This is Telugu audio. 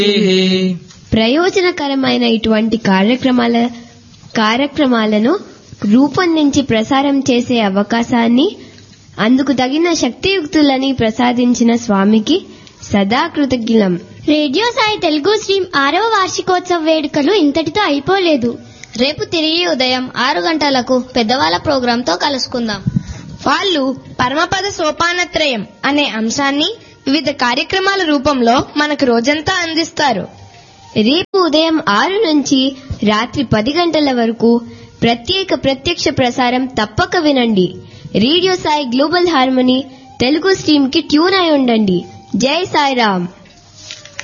ప్రయోజనకరమైన ఇటువంటి కార్యక్రమాలను రూపొందించి ప్రసారం చేసే అవకాశాన్ని, అందుకు తగిన శక్తియుక్తులని ప్రసాదించిన స్వామికి సదా కృతజ్ఞులం. రేడియో సాయి తెలుగు స్ట్రీమ్ 6వ వార్షికోత్సవ వేడుకలు ఇంతటితో అయిపోలేదు. రేపు తిరిగి ఉదయం 6 గంటలకు పెద్దవాళ్ల ప్రోగ్రాంతో కలుసుకుందాం. వాళ్ళు పరమపద సోపానత్రయం అనే అంశాన్ని వివిధ కార్యక్రమాల రూపంలో మనకు రోజంతా అందిస్తారు. రేపు ఉదయం 6 నుంచి రాత్రి 10 గంటల వరకు ప్రత్యక్ష ప్రసారం తప్పక వినండి. Radio Sai global harmony Telugu stream కి ట్యూన్ అయి ఉండండి. జై సాయిరామ్.